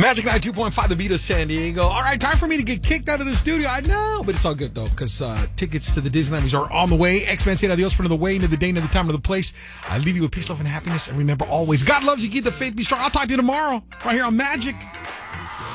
Magic 92.5, the beat of San Diego. All right, time for me to get kicked out of the studio. I know, but it's all good, though, because tickets to the Disneyland Resort are on the way. X-Men say adios for another way, into the day, into the time, into the place. I leave you with peace, love, and happiness. And remember, always, God loves you. Keep the faith, be strong. I'll talk to you tomorrow, right here on Magic